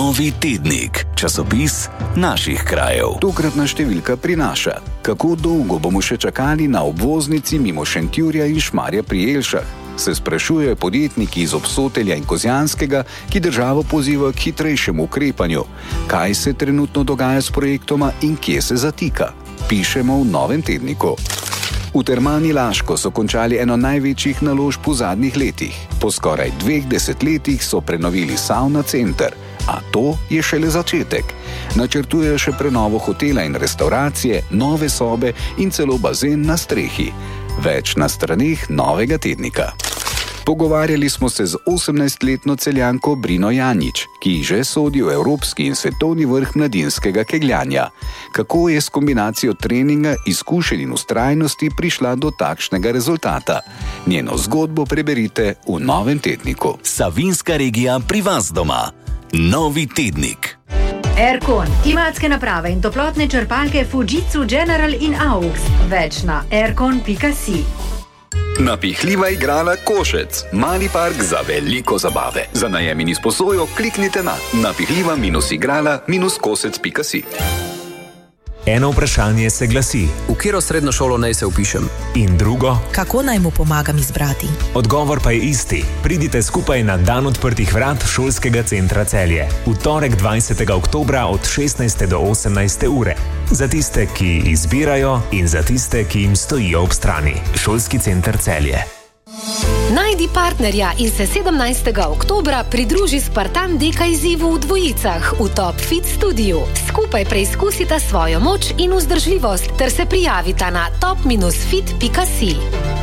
Novi tednik, časopis naših krajev. Tokratna številka prinaša: kako dolgo bomo še čakali na obvoznici mimo Šentjurja in Šmarja pri Jelšah? Se sprašujejo podjetniki iz Obsotelja in Kozjanskega, ki državo pozivajo k hitrejšemu ukrepanju. Kaj se trenutno dogaja s projektoma in kje se zatika? Pišemo v Novem tedniku. V Termani Laško so končali eno največjih naložb v zadnjih letih. Po skoraj 2 desetletjih so prenovili savna center, a to je šele začetek. Načrtujejo še prenovo hotela in restauracije, nove sobe in celo bazen na strehi. Več na straneh Novega tednika. Pogovarjali smo se z 18-letno Celjanko Brino Janjič, ki že sodi v evropski in svetovni vrh mladinskega kegljanja. Kako je s kombinacijo treninga, izkušenj in vztrajnosti prišla do takšnega rezultata? Njeno zgodbo preberite v Novem tedniku. Savinjska regija pri vas doma. Novi tednik. Aircon, klimatske naprave in toplotne črpalke Fujitsu General in AUX. Več na aircon.si. Napihljiva igrala Košec. Mali park za veliko zabave. Za najem in izposojo kliknite na napihljiva-igrala-kosec.si. Eno vprašanje se glasi: v katero srednjo šolo naj se vpišem? In drugo: kako naj mu pomagam izbrati? Odgovor pa je isti. Pridite skupaj na dan odprtih vrat Šolskega centra Celje. V torek 20. oktobra od 16. do 18. ure. Za tiste, ki izbirajo, in za tiste, ki jim stojijo ob strani. Šolski center Celje. Najdi partnerja in se 17. oktobra pridruži Spartan Deka izzivu v dvojicah v Top Fit studiu. Skupaj preizkusita svojo moč in vzdržljivost ter se prijavita na top-fit.si.